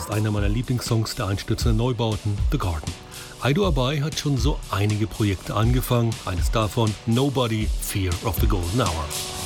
ist einer meiner Lieblingssongs der einstürzenden Neubauten, The Garden. Aido Abai hat schon so einige Projekte angefangen, eines davon Nobody, Fear of the Golden Hour.